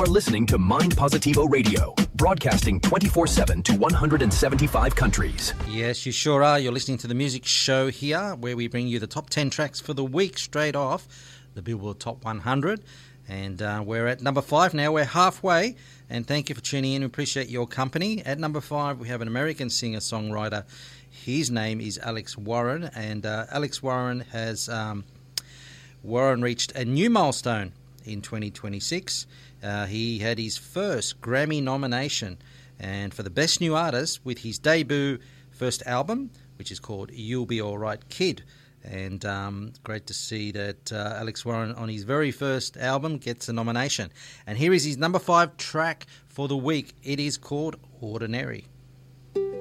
are listening to Mind Positivo Radio, broadcasting 24/7 to 175 countries. Yes, you sure are. You're listening to the music show here, where we bring you the top 10 tracks for the week straight off the Billboard Top 100. And we're at number 5 now. We're halfway. And thank you for tuning in. We appreciate your company. At number 5, we have an American singer-songwriter. His name is Alex Warren. And Alex Warren has reached a new milestone in 2026. He had his first Grammy nomination and for the Best New Artist with his debut first album, which is called You'll Be Alright Kid. And great to see that Alex Warren on his very first album gets a nomination. And here is his number 5 track for the week. It is called Ordinary.